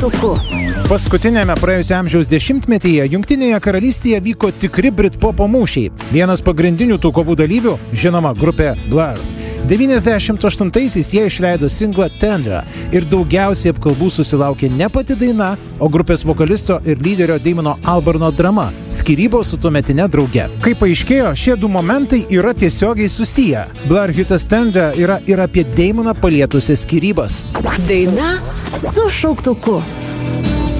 šauktuku. Paskutinėme praėjusio amžiaus dešimtmetyje Jungtinėje karalystėje vyko tikri Britpopo mūšiai. Vienas pagrindinių tų kovų dalyvių, žinoma, grupė Blur. 98-aisiais jie išleido singlą Tender ir daugiausiai apkalbų susilaukė ne pati daina, o grupės vokalisto ir lyderio Damono Albarno drama – skyrybos su tuometine drauge. Kaip paaiškėjo, šie du momentai yra tiesiogiai susiję. Blur hitas Tender yra ir apie Damoną palietusias skyrybas. Daina su šauktuku.